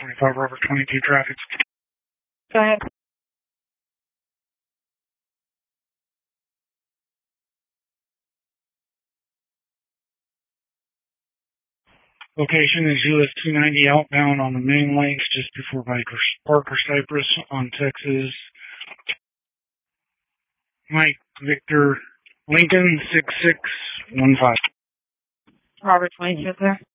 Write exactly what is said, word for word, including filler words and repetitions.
twenty-five Robert twenty-two traffic. Go ahead. Location is U S two ninety outbound on the main lanes just before Parker Cypress on Texas. Mike Victor Lincoln six six one five. Robert twenty-two, sir.